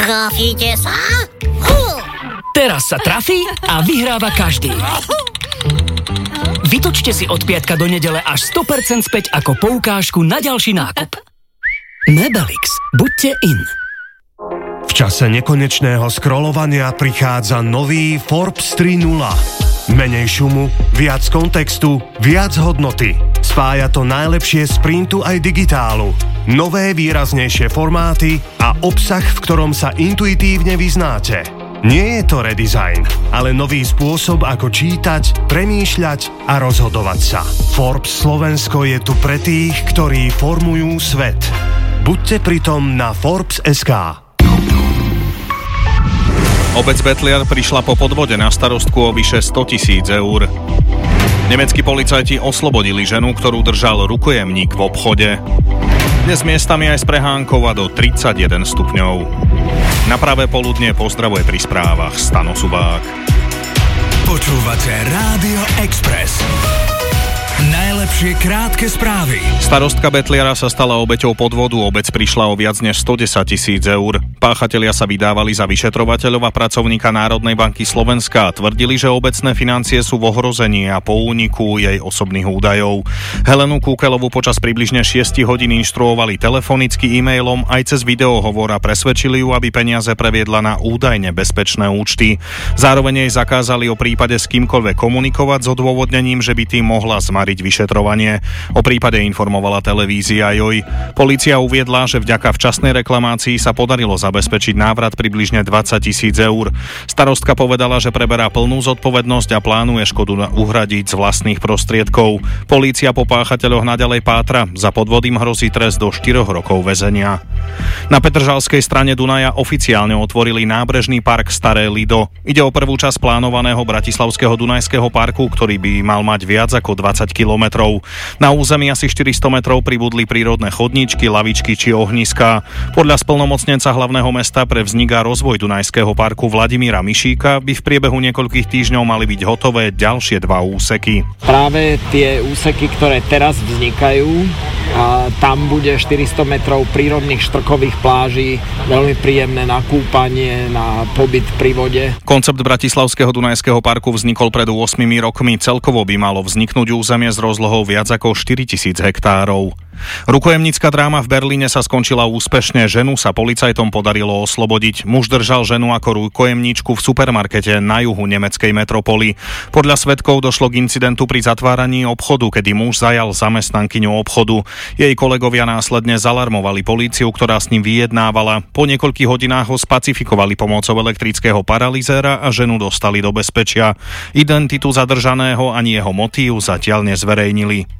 Trafíte sa? Teraz sa trafí a vyhráva každý. Vytočte si od piatka do nedele až 100% späť ako poukážku na ďalší nákup. Mebelix. Buďte in. V čase nekonečného scrollovania prichádza nový Forbes 3.0. Menej šumu, viac kontextu, viac hodnoty. Spája to najlepšie z printu aj digitálu. Nové výraznejšie formáty a obsah, v ktorom sa intuitívne vyznáte. Nie je to redesign, ale nový spôsob, ako čítať, premýšľať a rozhodovať sa. Forbes Slovensko je tu pre tých, ktorí formujú svet. Buďte pritom na Forbes.sk. Obec Betliar prišla po podvode na starostku o vyše 100 000 eur. Nemeckí policajti oslobodili ženu, ktorú držal rukojemník v obchode. Dnes miestami aj s prehánkou a do 31 stupňov. Na pravé poludne pozdravuje pri správach Stano Subák. Počúvate Rádio Express. Najlepšie krátke správy. Starostka Betliara sa stala obeťou podvodu. Obec prišla o viac než 110 000 eur. Páchatelia sa vydávali za vyšetrovateľov a pracovníka Národnej banky Slovenska a tvrdili, že obecné financie sú v ohrození a po úniku jej osobných údajov. Helenu Kúkelovú počas približne 6 hodín inštruovali telefonicky, e-mailom aj cez videohovor a presvedčili ju, aby peniaze previedla na údajne bezpečné účty. Zároveň jej zakázali o prípade s kýmkoľvek komunikovať s odôvodnením, že by tým mohla zmariť vyšetrovanie. O prípade informovala televízia Joj. Polícia uviedla, že vďaka včasnej reklamácii sa podarilo zabezpečiť návrat približne 20 000 eur. Starostka povedala, že preberá plnú zodpovednosť a plánuje škodu uhradiť z vlastných prostriedkov. Polícia po páchateľoch naďalej pátra. Za podvod im hrozí trest do 4 rokov väzenia. Na petržalskej strane Dunaja oficiálne otvorili nábrežný park Staré Lido. Ide o prvú časť plánovaného bratislavského Dunajského parku, ktorý by mal mať viac ako 20 kilometrov. Na území asi 400 metrov pribudli prírodné chodníčky, lavičky či ohniská. Podľa splnomocnenca hlavného mesta pre vznik a rozvoj Dunajského parku Vladimíra Mišíka by v priebehu niekoľkých týždňov mali byť hotové ďalšie 2 úseky. Práve tie úseky, ktoré teraz vznikajú, a tam bude 400 metrov prírodných štrkových pláží, veľmi príjemné na kúpanie, na pobyt pri vode. Koncept Bratislavského Dunajského parku vznikol pred 8 rokmi. Celkovo by malo vzniknúť územie s rozlohou viac ako 4000 hektárov. Rukojemnícka dráma v Berlíne sa skončila úspešne. Ženu sa policajtom podarilo oslobodiť. Muž držal ženu ako rukojemníčku v supermarkete na juhu nemeckej metropoly. Podľa svedkov došlo k incidentu pri zatváraní obchodu, kedy muž zajal zamestnankyňu obchodu. Jej kolegovia následne zalarmovali políciu, ktorá s ním vyjednávala. Po niekoľkých hodinách ho spacifikovali pomocou elektrického paralizéra a ženu dostali do bezpečia. Identitu zadržaného ani jeho motív zatiaľ nezverejnili.